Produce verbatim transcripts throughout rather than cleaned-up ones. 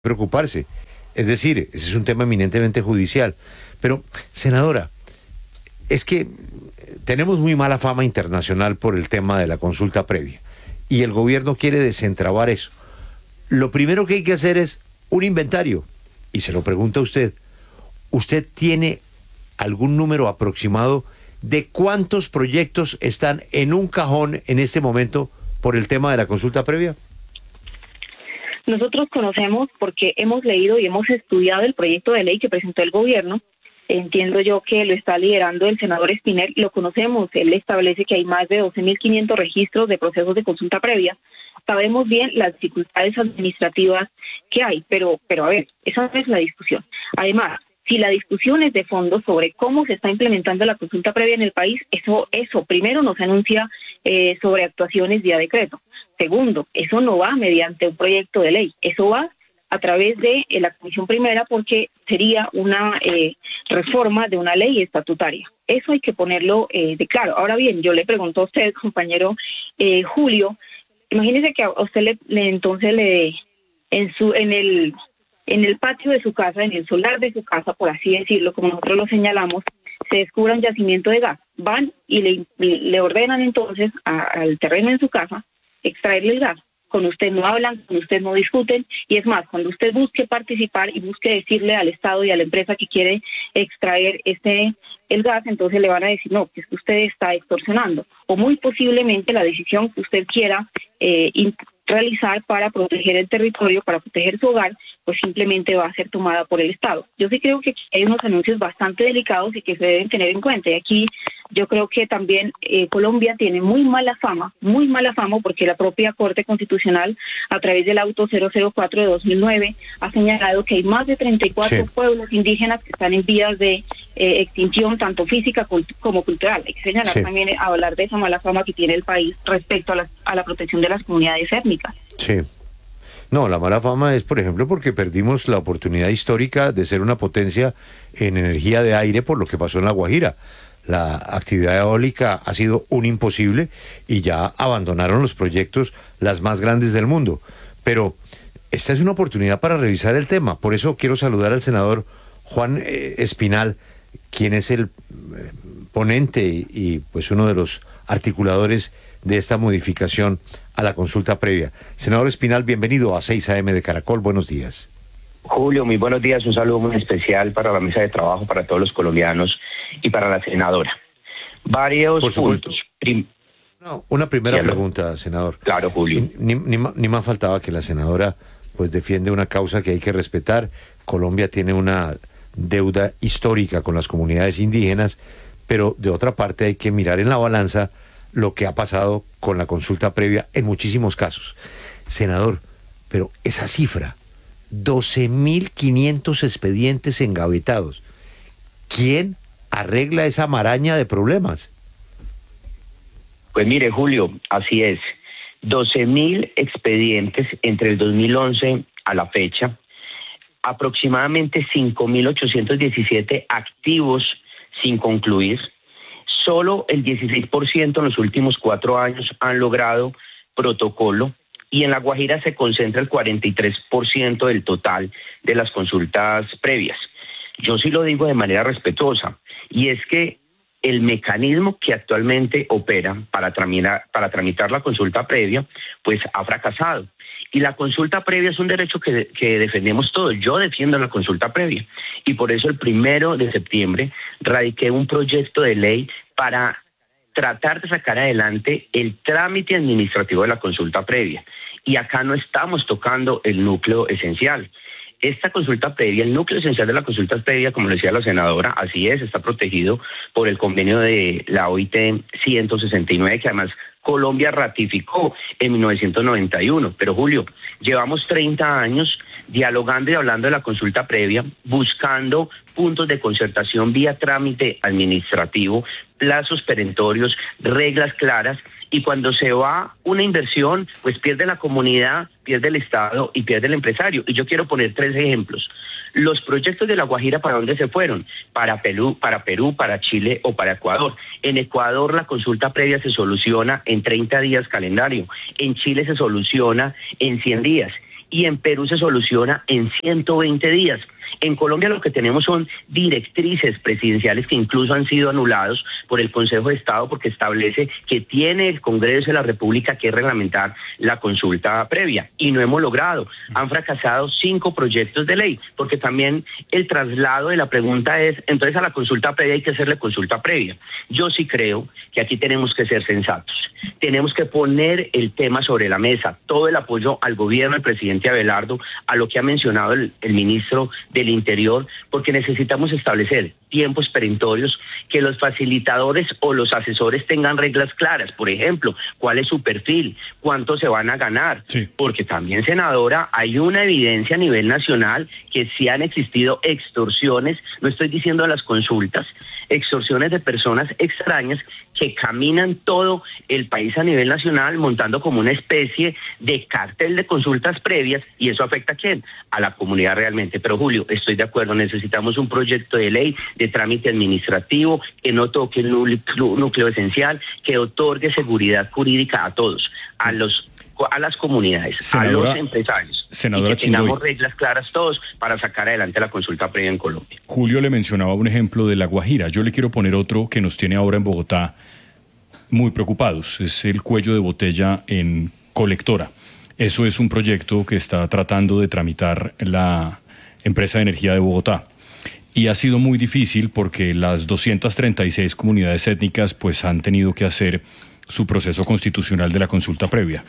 preocuparse. Es decir, ese es un tema eminentemente judicial. Pero, senadora, es que tenemos muy mala fama internacional por el tema de la consulta previa y el gobierno quiere desentrabar eso. Lo primero que hay que hacer es un inventario. Y se lo pregunta a usted. ¿Usted tiene algún número aproximado de cuántos proyectos están en un cajón en este momento por el tema de la consulta previa? Nosotros conocemos porque hemos leído y hemos estudiado el proyecto de ley que presentó el gobierno. Entiendo yo que lo está liderando el senador Espinel, lo conocemos, él establece que hay más de doce mil quinientos registros de procesos de consulta previa. Sabemos bien las dificultades administrativas que hay, pero, pero a ver, esa no es la discusión. Además, si la discusión es de fondo sobre cómo se está implementando la consulta previa en el país, eso, eso primero nos anuncia eh, sobre actuaciones vía decreto. Segundo, eso no va mediante un proyecto de ley, eso va a través de eh, la Comisión Primera porque sería una eh, reforma de una ley estatutaria. Eso hay que ponerlo eh, de claro. Ahora bien, yo le pregunto a usted, compañero eh, Julio, imagínese que a usted le, le entonces le en su en el en el patio de su casa, en el solar de su casa, por así decirlo, como nosotros lo señalamos, se descubra un yacimiento de gas. Van y le, le ordenan entonces a, al terreno en su casa extraerle el gas. Con usted no hablan, con usted no discuten, y es más, cuando usted busque participar y busque decirle al Estado y a la empresa que quiere extraer este el gas, entonces le van a decir, no, que es que usted está extorsionando, o muy posiblemente la decisión que usted quiera eh, realizar para proteger el territorio, para proteger su hogar, pues simplemente va a ser tomada por el Estado. Yo sí creo que hay unos anuncios bastante delicados y que se deben tener en cuenta, y aquí yo creo que también eh, Colombia tiene muy mala fama, muy mala fama, porque la propia Corte Constitucional, a través del auto cero cero cuatro de dos mil nueve, ha señalado que hay más de treinta y cuatro sí. pueblos indígenas que están en vías de eh, extinción, tanto física como cultural. Hay que señalar sí. también, hablar de esa mala fama que tiene el país respecto a la, a la protección de las comunidades étnicas. Sí. No, la mala fama es, por ejemplo, porque perdimos la oportunidad histórica de ser una potencia en energía de aire por lo que pasó en La Guajira. La actividad eólica ha sido un imposible y ya abandonaron los proyectos las más grandes del mundo. Pero esta es una oportunidad para revisar el tema. Por eso quiero saludar al senador Juan eh, Espinal, quien es el eh, ponente y, y pues uno de los articuladores de esta modificación a la consulta previa. Senador Espinal, bienvenido a seis A M de Caracol. Buenos días. Julio, muy buenos días. Un saludo muy especial para la mesa de trabajo, para todos los colombianos y para la senadora. Varios Por supuesto. puntos. Prim no, una primera Hello. pregunta, senador. Claro, Julio. Ni, ni, ni más faltaba que la senadora pues defiende una causa que hay que respetar. Colombia tiene una deuda histórica con las comunidades indígenas, pero de otra parte hay que mirar en la balanza lo que ha pasado con la consulta previa en muchísimos casos. Senador, pero esa cifra, doce mil quinientos expedientes engavetados, ¿quién arregla esa maraña de problemas? Pues mire, Julio, así es. doce mil expedientes entre el dos mil once a la fecha, aproximadamente cinco mil ochocientos diecisiete activos sin concluir. Solo el dieciséis por ciento en los últimos cuatro años han logrado protocolo, y en La Guajira se concentra el cuarenta y tres por ciento del total de las consultas previas. Yo sí lo digo de manera respetuosa, y es que el mecanismo que actualmente opera para tramitar, para tramitar la consulta previa, pues ha fracasado. Y la consulta previa es un derecho que, que defendemos todos. Yo defiendo la consulta previa. Y por eso el primero de septiembre radiqué un proyecto de ley para tratar de sacar adelante el trámite administrativo de la consulta previa. Y acá no estamos tocando el núcleo esencial. Esta consulta previa, el núcleo esencial de la consulta previa, como lo decía la senadora, así es, está protegido por el convenio de la O I T ciento sesenta y nueve, que además Colombia ratificó en mil novecientos noventa y uno. Pero Julio, llevamos treinta años dialogando y hablando de la consulta previa, buscando puntos de concertación vía trámite administrativo, plazos perentorios, reglas claras, y cuando se va una inversión, pues pierde la comunidad, pierde el Estado y pierde el empresario. Y yo quiero poner tres ejemplos. Los proyectos de La Guajira, ¿para dónde se fueron? Para Perú, para Perú, para Chile o para Ecuador. En Ecuador la consulta previa se soluciona en treinta días calendario. En Chile se soluciona en cien días. y en Perú se soluciona en ciento veinte días. En Colombia lo que tenemos son directrices presidenciales que incluso han sido anulados por el Consejo de Estado porque establece que tiene el Congreso de la República que reglamentar la consulta previa y no hemos logrado. Han fracasado cinco proyectos de ley porque también el traslado de la pregunta es, entonces a la consulta previa hay que hacerle consulta previa. Yo sí creo que aquí tenemos que ser sensatos. Tenemos que poner el tema sobre la mesa, todo el apoyo al gobierno del presidente Abelardo, a lo que ha mencionado el, el ministro del Interior, porque necesitamos establecer tiempos perentorios, que los facilitadores o los asesores tengan reglas claras. Por ejemplo, cuál es su perfil, cuánto se van a ganar, sí. Porque también, senadora, hay una evidencia a nivel nacional que sí han existido extorsiones, no estoy diciendo las consultas, extorsiones de personas extrañas que caminan todo el país a nivel nacional montando como una especie de cartel de consultas previas, y eso afecta a quién, a la comunidad realmente. Pero Julio, estoy de acuerdo, necesitamos un proyecto de ley de trámite administrativo que no toque el núcleo, núcleo esencial, que otorgue seguridad jurídica a todos, a los a las comunidades, senadora, a los empresarios, senadora y que tengamos Chindoy. reglas claras todos para sacar adelante la consulta previa en Colombia. Julio le mencionaba un ejemplo de La Guajira, yo le quiero poner otro que nos tiene ahora en Bogotá muy preocupados, es el cuello de botella en Colectora. Eso es un proyecto que está tratando de tramitar la empresa de energía de Bogotá. Y ha sido muy difícil porque las doscientas treinta y seis comunidades étnicas pues han tenido que hacer su proceso constitucional de la consulta previa.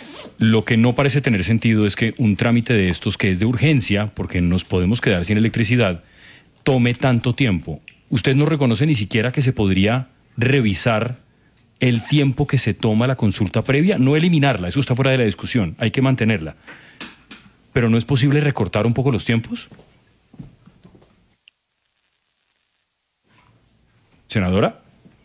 Lo que no parece tener sentido es que un trámite de estos, que es de urgencia, porque nos podemos quedar sin electricidad, tome tanto tiempo. ¿Usted no reconoce ni siquiera que se podría revisar el tiempo que se toma la consulta previa? No eliminarla, eso está fuera de la discusión, hay que mantenerla. ¿Pero no es posible recortar un poco los tiempos? ¿Senadora?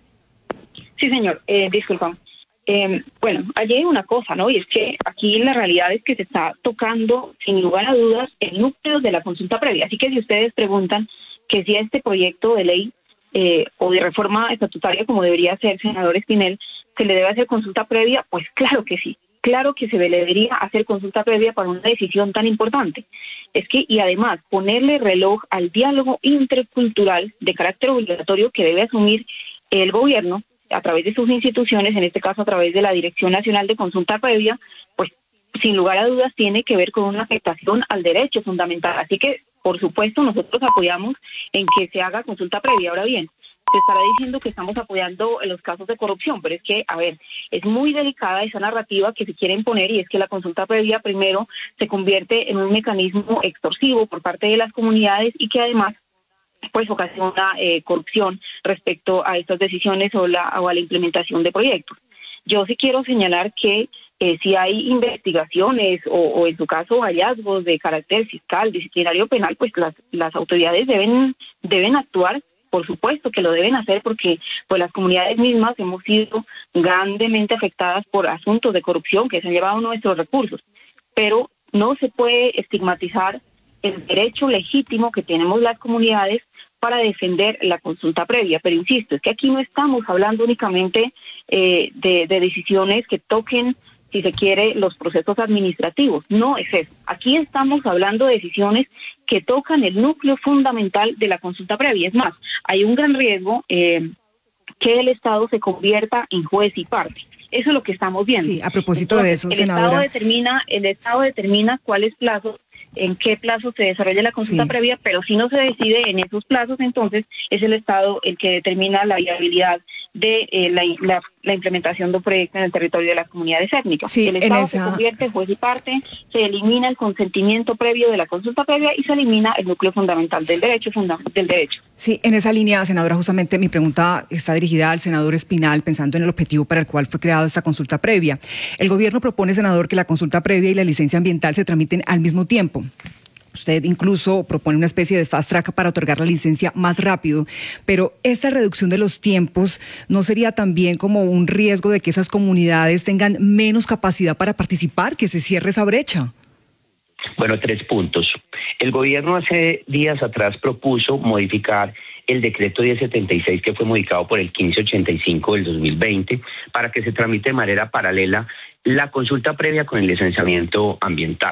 Sí, señor, eh, disculpa. Eh, bueno, allí hay una cosa, ¿no? Y es que aquí la realidad es que se está tocando, sin lugar a dudas, el núcleo de la consulta previa. Así que si ustedes preguntan que si a este proyecto de ley eh, o de reforma estatutaria, como debería ser, senador Espinel, se le debe hacer consulta previa, pues claro que sí. Claro que se le debería hacer consulta previa para una decisión tan importante. Es que, y además, ponerle reloj al diálogo intercultural de carácter obligatorio que debe asumir el gobierno a través de sus instituciones, en este caso a través de la Dirección Nacional de Consulta Previa, pues sin lugar a dudas tiene que ver con una afectación al derecho fundamental. Así que, por supuesto, nosotros apoyamos en que se haga consulta previa. Ahora bien, se estará diciendo que estamos apoyando en los casos de corrupción, pero es que, a ver, es muy delicada esa narrativa que se quiere imponer, y es que la consulta previa primero se convierte en un mecanismo extorsivo por parte de las comunidades y que además pues ocasiona eh, corrupción respecto a estas decisiones o, la, o a la implementación de proyectos. Yo sí quiero señalar que eh, si hay investigaciones o, o en su caso hallazgos de carácter fiscal, disciplinario, penal, pues las, las autoridades deben, deben actuar. Por supuesto que lo deben hacer porque pues las comunidades mismas hemos sido grandemente afectadas por asuntos de corrupción que se han llevado nuestros recursos, pero no se puede estigmatizar el derecho legítimo que tenemos las comunidades para defender la consulta previa. Pero insisto, es que aquí no estamos hablando únicamente eh, de, de decisiones que toquen, si se quiere, los procesos administrativos. No es eso. Aquí estamos hablando de decisiones que tocan el núcleo fundamental de la consulta previa. Es más, hay un gran riesgo eh, que el Estado se convierta en juez y parte. Eso es lo que estamos viendo. Sí, a propósito Entonces, de eso, el senadora. Estado determina, el Estado determina cuáles plazos, en qué plazo se desarrolla la consulta sí. previa, pero si no se decide en esos plazos, entonces es el Estado el que determina la viabilidad de eh, la, la, la implementación de un proyecto en el territorio de las comunidades étnicas. Sí, el Estado esa... se convierte en juez y parte, se elimina el consentimiento previo de la consulta previa y se elimina el núcleo fundamental del derecho, funda del derecho. Sí, en esa línea, senadora, justamente mi pregunta está dirigida al senador Espinal, pensando en el objetivo para el cual fue creada esta consulta previa. El gobierno propone, senador, que la consulta previa y la licencia ambiental se tramiten al mismo tiempo. Usted incluso propone una especie de fast track para otorgar la licencia más rápido, pero esta reducción de los tiempos ¿no sería también como un riesgo de que esas comunidades tengan menos capacidad para participar, que se cierre esa brecha? Bueno, tres puntos. El gobierno hace días atrás propuso modificar el decreto diez setenta y seis que fue modificado por el quince ochenta y cinco del dos mil veinte para que se tramite de manera paralela la consulta previa con el licenciamiento ambiental.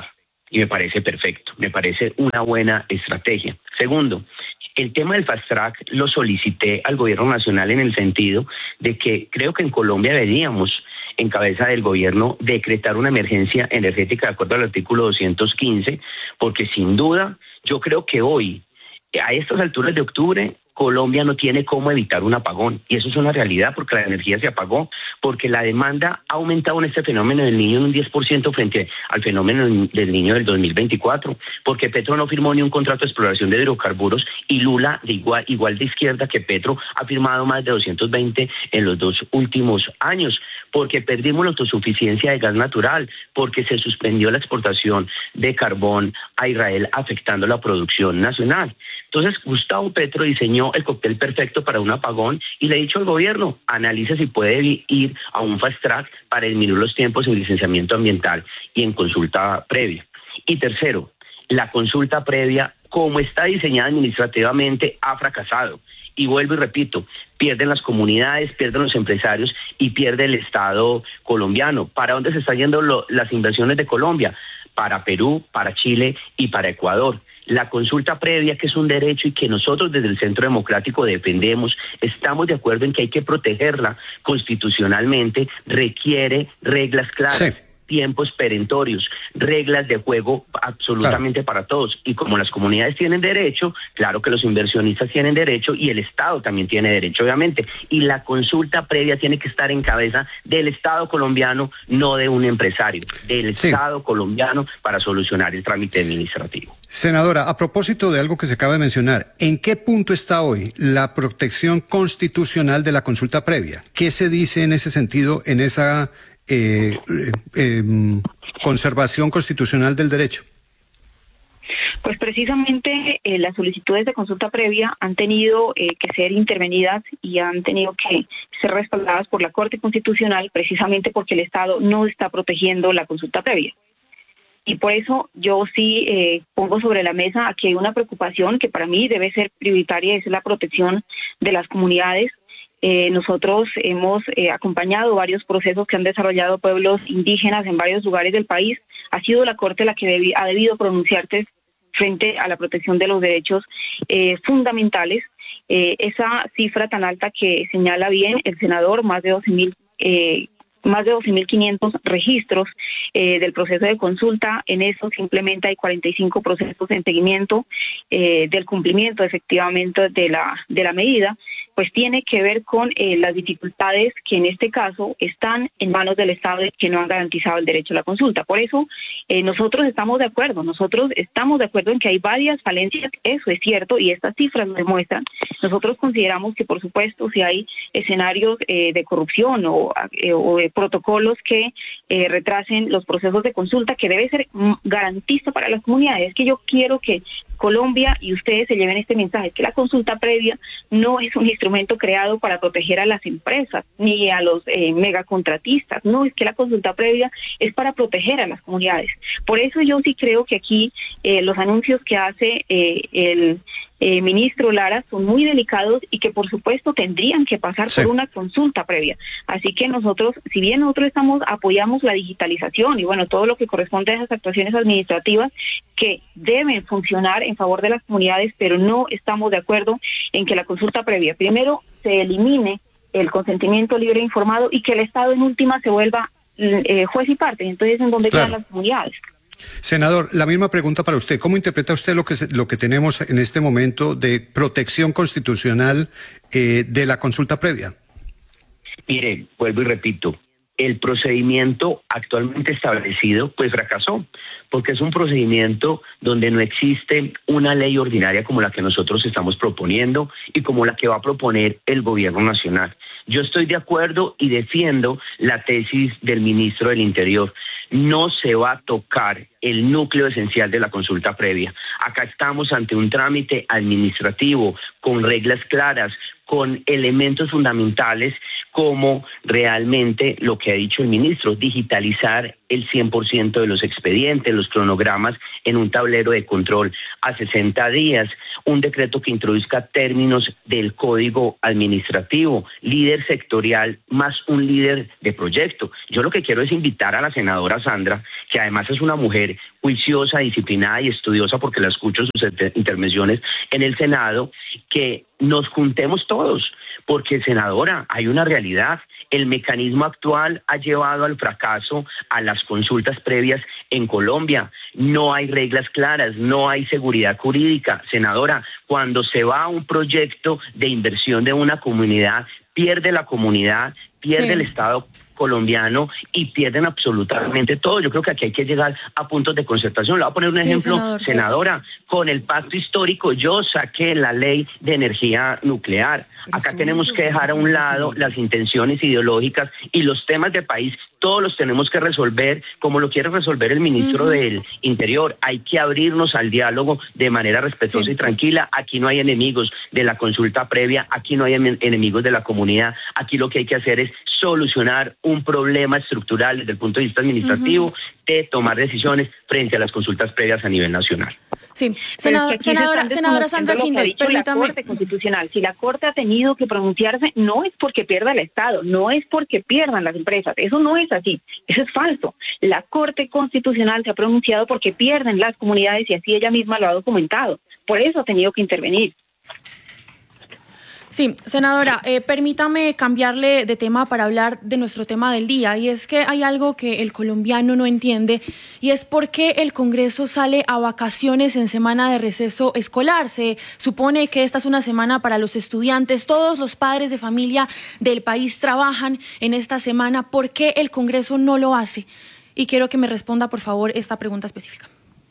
y me parece perfecto, me parece una buena estrategia. Segundo, el tema del fast track lo solicité al gobierno nacional en el sentido de que creo que en Colombia deberíamos, en cabeza del gobierno, decretar una emergencia energética de acuerdo al artículo doscientos quince, porque sin duda yo creo que hoy, a estas alturas de octubre, Colombia no tiene cómo evitar un apagón, y eso es una realidad porque la energía se apagó, porque la demanda ha aumentado en este fenómeno del Niño en un diez por ciento frente al fenómeno del Niño del dos mil veinticuatro, porque Petro no firmó ni un contrato de exploración de hidrocarburos y Lula, de igual, igual de izquierda que Petro, ha firmado más de doscientos veinte en los dos últimos años, porque perdimos la autosuficiencia de gas natural, porque se suspendió la exportación de carbón a Israel, afectando la producción nacional. Entonces, Gustavo Petro diseñó el cóctel perfecto para un apagón y le ha dicho al gobierno, analice si puede ir a un fast track para disminuir los tiempos en licenciamiento ambiental y en consulta previa. Y tercero, la consulta previa, como está diseñada administrativamente, ha fracasado. Y vuelvo y repito, pierden las comunidades, pierden los empresarios y pierde el Estado colombiano. ¿Para dónde se están yendo lo, las inversiones de Colombia? Para Perú, para Chile y para Ecuador. La consulta previa, que es un derecho y que nosotros desde el Centro Democrático defendemos, estamos de acuerdo en que hay que protegerla constitucionalmente, requiere reglas claras. Sí. Tiempos perentorios, reglas de juego absolutamente claro. Para todos. Y como las comunidades tienen derecho, claro que los inversionistas tienen derecho y el Estado también tiene derecho, obviamente. Y la consulta previa tiene que estar en cabeza del Estado colombiano, no de un empresario, del sí. Estado colombiano para solucionar el trámite administrativo. Senadora, a propósito de algo que se acaba de mencionar, ¿en qué punto está hoy la protección constitucional de la consulta previa? ¿Qué se dice en ese sentido, en esa Eh, eh, conservación constitucional del derecho? Pues precisamente eh, las solicitudes de consulta previa han tenido eh, que ser intervenidas y han tenido que ser respaldadas por la Corte Constitucional, precisamente porque el Estado no está protegiendo la consulta previa. Y por eso yo sí eh, pongo sobre la mesa aquí hay una preocupación que para mí debe ser prioritaria, es la protección de las comunidades. Eh, nosotros hemos eh, acompañado varios procesos que han desarrollado pueblos indígenas en varios lugares del país. Ha sido la Corte la que debi- ha debido pronunciarse frente a la protección de los derechos eh, fundamentales. Eh, esa cifra tan alta que señala bien el senador, más de doce mil eh, más de doce mil quinientos registros eh, del proceso de consulta. En eso simplemente hay cuarenta y cinco procesos en seguimiento eh, del cumplimiento efectivamente de la de la medida. Pues tiene que ver con eh, las dificultades que en este caso están en manos del Estado y que no han garantizado el derecho a la consulta. Por eso eh, nosotros estamos de acuerdo, nosotros estamos de acuerdo en que hay varias falencias, eso es cierto, y estas cifras lo demuestran. Nosotros consideramos que, por supuesto, si hay escenarios eh, de corrupción o, eh, o de protocolos que eh, retrasen los procesos de consulta, que debe ser garantista para las comunidades. Es que yo quiero que Colombia y ustedes se lleven este mensaje, que la consulta previa no es un instrumento creado para proteger a las empresas ni a los eh, megacontratistas, no, es que la consulta previa es para proteger a las comunidades. Por eso yo sí creo que aquí eh, los anuncios que hace eh, el Eh, ministro Lara son muy delicados y que por supuesto tendrían que pasar sí. por una consulta previa. Así que nosotros, si bien nosotros estamos apoyamos la digitalización y bueno, todo lo que corresponde a esas actuaciones administrativas que deben funcionar en favor de las comunidades, pero no estamos de acuerdo en que la consulta previa, primero, se elimine el consentimiento libre e informado y que el Estado en última se vuelva eh, juez y parte, entonces en donde claro. quedan las comunidades. Senador, la misma pregunta para usted. ¿Cómo interpreta usted lo que lo que tenemos en este momento de protección constitucional eh, de la consulta previa? Mire, vuelvo y repito, el procedimiento actualmente establecido pues fracasó, porque es un procedimiento donde no existe una ley ordinaria como la que nosotros estamos proponiendo y como la que va a proponer el gobierno nacional. Yo estoy de acuerdo y defiendo la tesis del ministro del Interior. No se va a tocar el núcleo esencial de la consulta previa. Acá estamos ante un trámite administrativo con reglas claras, con elementos fundamentales como realmente lo que ha dicho el ministro, digitalizar el cien por ciento de los expedientes, los cronogramas en un tablero de control a sesenta días, un decreto que introduzca términos del código administrativo, líder sectorial más un líder de proyecto. Yo lo que quiero es invitar a la senadora Sandra, que además es una mujer juiciosa, disciplinada y estudiosa, porque la escucho en sus intervenciones en el Senado, que nos juntemos todos, porque, senadora, hay una realidad. El mecanismo actual ha llevado al fracaso a las consultas previas en Colombia. No hay reglas claras, no hay seguridad jurídica. Senadora, cuando se va a un proyecto de inversión de una comunidad, pierde la comunidad, pierde sí. el Estado colombiano y pierden absolutamente todo. Yo creo que aquí hay que llegar a puntos de concertación. Le voy a poner un sí, ejemplo, senador. senadora, con el pacto histórico yo saqué la ley de energía nuclear. Acá tenemos que dejar a un lado las intenciones ideológicas y los temas de país, todos los tenemos que resolver como lo quiere resolver el ministro uh-huh. del Interior. Hay que abrirnos al diálogo de manera respetuosa sí. y tranquila. Aquí no hay enemigos de la consulta previa, aquí no hay en- enemigos de la comunidad. Aquí lo que hay que hacer es solucionar un problema estructural desde el punto de vista administrativo uh-huh. de tomar decisiones frente a las consultas previas a nivel nacional. Sí, Senado, es que senadora, senadora Sandra Chindoy, permítame. La Corte Constitucional, si la Corte ha tenido que pronunciarse, no es porque pierda el Estado, no es porque pierdan las empresas, eso no es así, eso es falso. La Corte Constitucional se ha pronunciado porque pierden las comunidades y así ella misma lo ha documentado, por eso ha tenido que intervenir. Sí, senadora, eh, permítame cambiarle de tema para hablar de nuestro tema del día, y es que hay algo que el colombiano no entiende, y es por qué el Congreso sale a vacaciones en semana de receso escolar. Se supone que esta es una semana para los estudiantes, todos los padres de familia del país trabajan en esta semana. ¿Por qué el Congreso no lo hace? Y quiero que me responda, por favor, esta pregunta específica.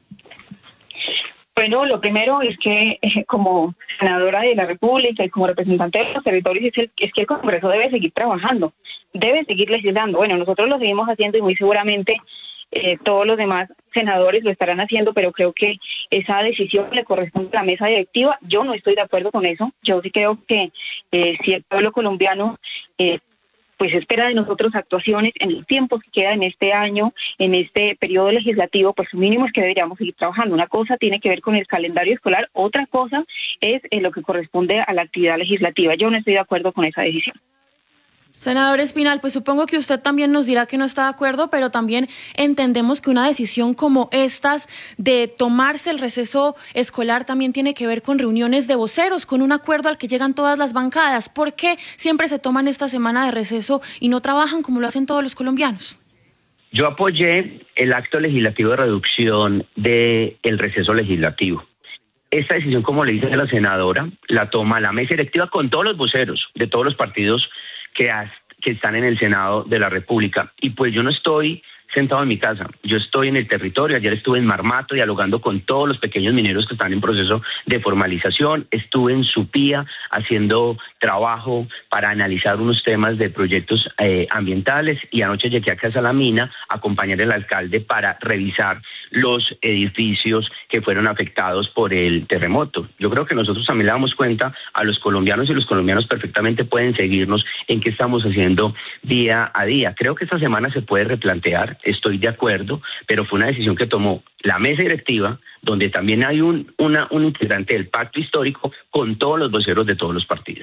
Bueno, lo primero es que eh, como senadora de la República y como representante de los territorios es, el, es que el Congreso debe seguir trabajando, debe seguir legislando. Bueno, nosotros lo seguimos haciendo y muy seguramente eh, todos los demás senadores lo estarán haciendo, pero creo que esa decisión le corresponde a la mesa directiva. Yo no estoy de acuerdo con eso. Yo sí creo que eh, si el pueblo colombiano eh, pues espera de nosotros actuaciones en el tiempo que queda en este año, en este periodo legislativo, pues lo mínimo es que deberíamos seguir trabajando. Una cosa tiene que ver con el calendario escolar, otra cosa es eh, lo que corresponde a la actividad legislativa. Yo no estoy de acuerdo con esa decisión. Senador Espinal, pues supongo que usted también nos dirá que no está de acuerdo, pero también entendemos que una decisión como estas de tomarse el receso escolar también tiene que ver con reuniones de voceros, con un acuerdo al que llegan todas las bancadas. ¿Por qué siempre se toman esta semana de receso y no trabajan como lo hacen todos los colombianos? Yo apoyé el acto legislativo de reducción del receso legislativo. Esta decisión, como le dice la senadora, la toma la mesa directiva con todos los voceros de todos los partidos que, has, que están en el Senado de la República. Y pues yo no estoy sentado en mi casa, yo estoy en el territorio. Ayer estuve en Marmato dialogando con todos los pequeños mineros que están en proceso de formalización, estuve en Supía haciendo trabajo para analizar unos temas de proyectos eh, ambientales, y anoche llegué a Casa La Mina a acompañar al alcalde para revisar los edificios que fueron afectados por el terremoto. Yo creo que nosotros también le damos cuenta a los colombianos, y los colombianos perfectamente pueden seguirnos en qué estamos haciendo día a día. Creo que esta semana se puede replantear, estoy de acuerdo, pero fue una decisión que tomó la mesa directiva, donde también hay un, una, un integrante del pacto histórico con todos los voceros de todos los partidos.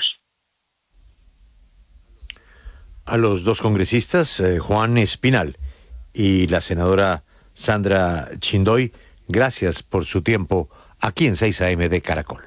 A los dos congresistas, eh, Juan Espinal y la senadora Sandra Chindoy, gracias por su tiempo aquí en seis A M de Caracol.